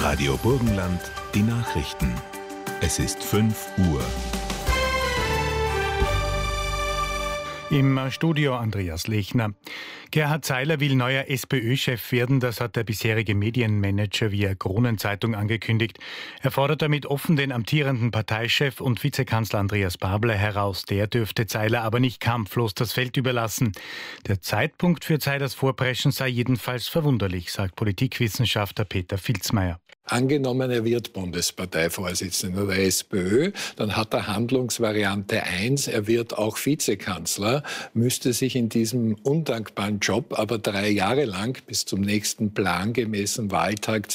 Radio Burgenland, die Nachrichten. Es ist 5 Uhr. Im Studio Andreas Lechner. Gerhard Zeiler will neuer SPÖ-Chef werden, das hat der bisherige Medienmanager via Kronenzeitung angekündigt. Er fordert damit offen den amtierenden Parteichef und Vizekanzler Andreas Babler heraus. Der dürfte Zeiler aber nicht kampflos das Feld überlassen. Der Zeitpunkt für Zeilers Vorpreschen sei jedenfalls verwunderlich, sagt Politikwissenschaftler Peter Filzmeier. Angenommen, er wird Bundesparteivorsitzender der SPÖ, dann hat er Handlungsvariante 1, er wird auch Vizekanzler, müsste sich in diesem undankbaren Job aber 3 Jahre lang bis zum nächsten plangemäßen Wahltag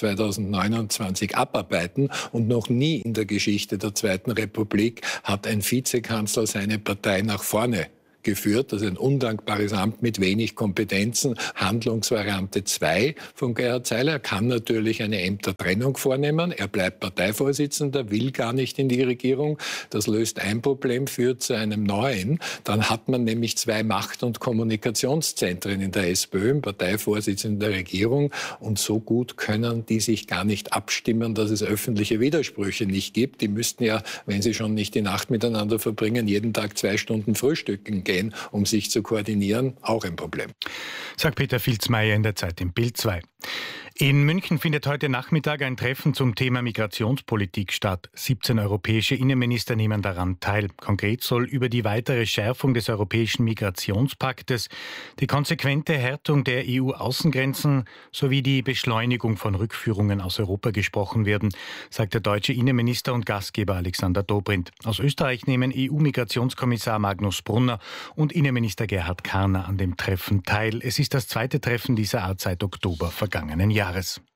2029 abarbeiten. Und noch nie in der Geschichte der Zweiten Republik hat ein Vizekanzler seine Partei nach vorne geführt. Das ist ein undankbares Amt mit wenig Kompetenzen. Handlungsvariante 2 von Gerhard Zeiler. Er kann natürlich eine Ämtertrennung vornehmen. Er bleibt Parteivorsitzender, will gar nicht in die Regierung. Das löst ein Problem, führt zu einem neuen. Dann hat man nämlich 2 Macht- und Kommunikationszentren in der SPÖ, im Parteivorsitzenden der Regierung. Und so gut können die sich gar nicht abstimmen, dass es öffentliche Widersprüche nicht gibt. Die müssten ja, wenn sie schon nicht die Nacht miteinander verbringen, jeden Tag 2 Stunden frühstücken gehen, um sich zu koordinieren, auch ein Problem. Sagt Peter Filzmeier in der Zeit im Bild 2. In München findet heute Nachmittag ein Treffen zum Thema Migrationspolitik statt. 17 europäische Innenminister nehmen daran teil. Konkret soll über die weitere Schärfung des europäischen Migrationspaktes, die konsequente Härtung der EU-Außengrenzen sowie die Beschleunigung von Rückführungen aus Europa gesprochen werden, sagt der deutsche Innenminister und Gastgeber Alexander Dobrindt. Aus Österreich nehmen EU-Migrationskommissar Magnus Brunner und Innenminister Gerhard Karner an dem Treffen teil. Es ist das zweite Treffen dieser Art seit Oktober vergangenen Jahres.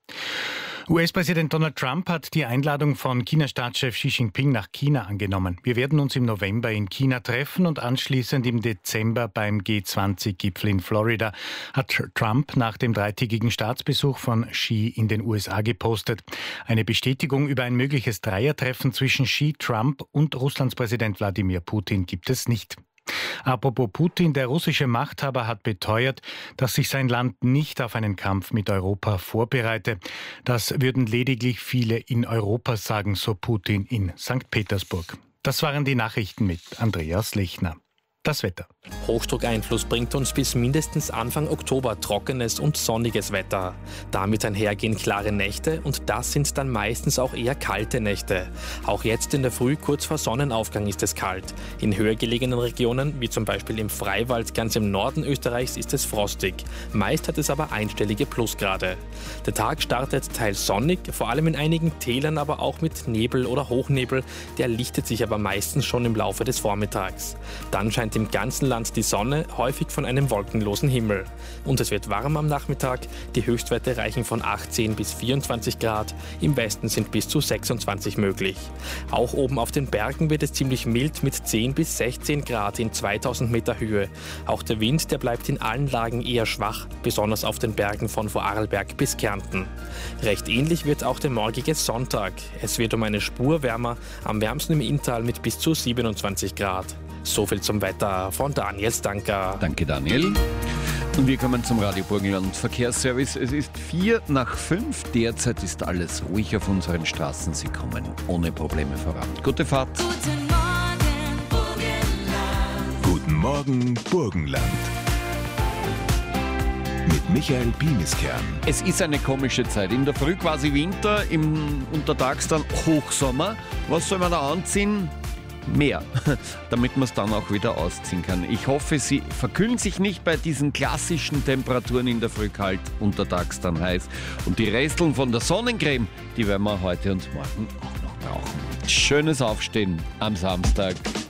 US-Präsident Donald Trump hat die Einladung von China-Staatschef Xi Jinping nach China angenommen. Wir werden uns im November in China treffen und anschließend im Dezember beim G20-Gipfel in Florida, hat Trump nach dem 3-tägigen Staatsbesuch von Xi in den USA gepostet. Eine Bestätigung über ein mögliches Dreiertreffen zwischen Xi, Trump und Russlands Präsident Wladimir Putin gibt es nicht. Apropos Putin, der russische Machthaber hat beteuert, dass sich sein Land nicht auf einen Kampf mit Europa vorbereite. Das würden lediglich viele in Europa sagen, so Putin in St. Petersburg. Das waren die Nachrichten mit Andreas Lechner. Das Wetter. Hochdruckeinfluss bringt uns bis mindestens Anfang Oktober trockenes und sonniges Wetter. Damit einhergehen klare Nächte und das sind dann meistens auch eher kalte Nächte. Auch jetzt in der Früh kurz vor Sonnenaufgang ist es kalt. In höher gelegenen Regionen, wie zum Beispiel im Freiwald ganz im Norden Österreichs, ist es frostig. Meist hat es aber einstellige Plusgrade. Der Tag startet teils sonnig, vor allem in einigen Tälern, aber auch mit Nebel oder Hochnebel. Der lichtet sich aber meistens schon im Laufe des Vormittags. Dann scheint im ganzen Land die Sonne, häufig von einem wolkenlosen Himmel. Und es wird warm am Nachmittag. Die Höchstwerte reichen von 18 bis 24 Grad. Im Westen sind bis zu 26 möglich. Auch oben auf den Bergen wird es ziemlich mild mit 10 bis 16 Grad in 2000 Meter Höhe. Auch der Wind, der bleibt in allen Lagen eher schwach, besonders auf den Bergen von Vorarlberg bis Kärnten. Recht ähnlich wird auch der morgige Sonntag. Es wird um eine Spur wärmer, am wärmsten im Inntal mit bis zu 27 Grad. So viel zum Wetter von Daniel Stanker. Danke, Daniel. Und wir kommen zum Radio Burgenland Verkehrsservice. Es ist 4:05. Derzeit ist alles ruhig auf unseren Straßen. Sie kommen ohne Probleme voran. Gute Fahrt. Guten Morgen, Burgenland. Guten Morgen, Burgenland. Mit Michael Bieniskern. Es ist eine komische Zeit. In der Früh quasi Winter, untertags dann Hochsommer. Was soll man da anziehen? Mehr, damit man es dann auch wieder ausziehen kann. Ich hoffe, Sie verkühlen sich nicht bei diesen klassischen Temperaturen in der Früh kalt, untertags dann heiß. Und die Resteln von der Sonnencreme, die werden wir heute und morgen auch noch brauchen. Schönes Aufstehen am Samstag.